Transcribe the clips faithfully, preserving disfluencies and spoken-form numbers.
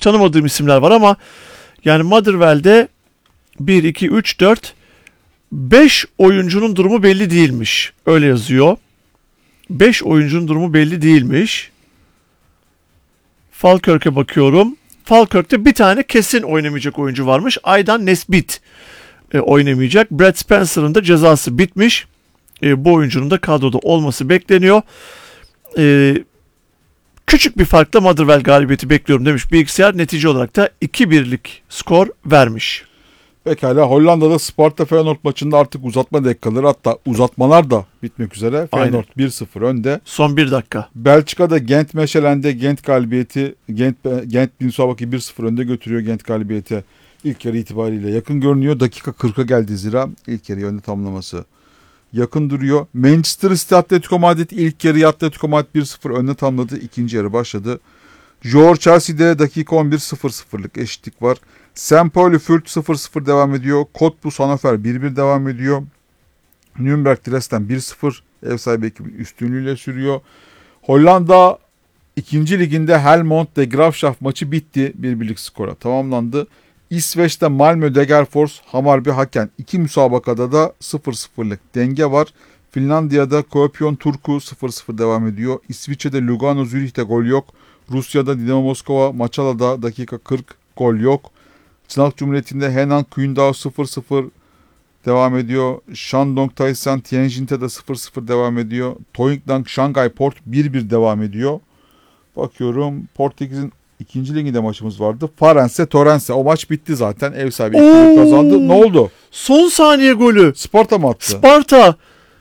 tanımadığım isimler var ama yani Motherwell'de bir, iki, üç, dört, beş oyuncunun durumu belli değilmiş. Öyle yazıyor. beş oyuncunun durumu belli değilmiş. Falkirk'e bakıyorum. Falkirk'te bir tane kesin oynamayacak oyuncu varmış. Aydan Nesbit e, oynamayacak. Brad Spencer'ın da cezası bitmiş. E, bu oyuncunun da kadroda olması bekleniyor. E, küçük bir farkla Motherwell galibiyeti bekliyorum demiş bilgisayar. Netice olarak da iki birlik skor vermiş. Pekala, Hollanda'da Sparta Feyenoord maçında artık uzatma dakikaları, hatta uzatmalar da bitmek üzere. Feyenoord bir sıfır önde. Son bir dakika. Belçika'da Gent Mechelen'de Gent galibiyeti, Gent, Gent bir müsabakayı bir sıfır önde götürüyor. Gent galibiyeti ilk yarı itibariyle yakın görünüyor. Dakika kırka geldi zira ilk yarıyı önde tamamlaması yakın duruyor. Manchester City Atletico Madrid ilk yarıyı Atletico Madrid bir sıfır önde tamamladı. İkinci yarı başladı. Jor Chelsea'de dakika on bir sıfır sıfırlık eşitlik var. Saint Pauli Fürth sıfır sıfır devam ediyor. Cottbus Hannover bir bir devam ediyor. Nürnberg Dresden bir sıfır ev sahibi ekibin üstünlüğüyle sürüyor. Hollanda ikinci liginde Helmond de Graafschap maçı bitti. bir birlik skora tamamlandı. İsveç'te Malmö Degerfors Hammarby Haken iki müsabakada da sıfır sıfırlık denge var. Finlandiya'da Kuopion Turku sıfır sıfır devam ediyor. İsviçre'de Lugano Zürih'te gol yok. Rusya'da Dinamo Moskova Maçala'da dakika kırk gol yok. Çanak Cumhuriyeti'nde Henan Qingdao sıfır sıfır devam ediyor. Shandong Taishan Tianjin'de de sıfır sıfır devam ediyor. Toyingdang Shanghai Port bir bir devam ediyor. Bakıyorum Portekiz'in ikinci liginde maçımız vardı. Farense Torrense, o maç bitti zaten. Ev sahibi iki kazandı. Ne oldu? Son saniye golü. Sparta mı attı? Sparta.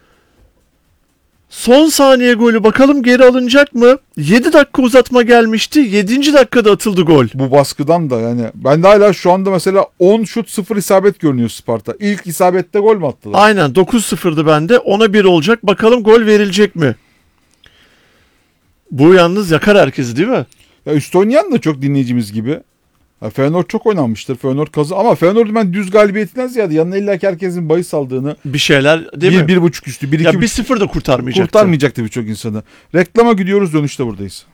Son saniye golü, bakalım geri alınacak mı? yedi dakika uzatma gelmişti. yedinci dakikada atıldı gol. Bu baskıdan da yani ben de hala şu anda mesela on şut sıfır isabet görünüyor Sparta. İlk isabette gol mü attılar? Aynen, dokuz sıfırdı bende. ona bir olacak. Bakalım gol verilecek mi? Bu yalnız yakar herkesi değil mi? Ya üst oynayan da çok dinleyicimiz gibi. Ya Feyenoord çok oynanmıştır. Feyenoord kazan ama Feyenoord'u ben düz galibiyetinden ziyade yanına illaki herkesin bahis aldığını, bir şeyler değil bir, mi? bir buçuk üstü, bir iki ya bir buçuk, sıfır da kurtarmayacaktı. kurtarmayacaktı birçok insanı. Reklama gidiyoruz, dönüşte buradayız.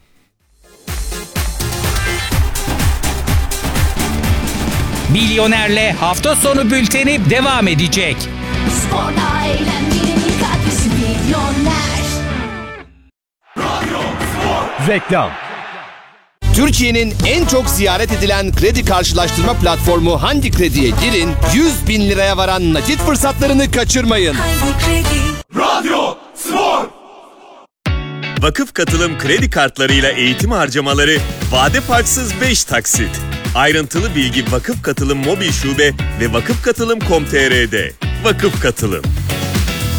Milyoner'le hafta sonu bülteni devam edecek. Sporda eğlencenin katkısı Milyoner. Radyo Spor. Reklam. Türkiye'nin en çok ziyaret edilen kredi karşılaştırma platformu Hangi Kredi'ye girin, yüz bin liraya varan nakit fırsatlarını kaçırmayın. Hangi Kredi? Radyo Spor. Vakıf Katılım kredi kartlarıyla eğitim harcamaları vade farksız beş taksit. Ayrıntılı bilgi Vakıf Katılım mobil şube ve vakıf katılım nokta com nokta tr'de. Vakıf Katılım.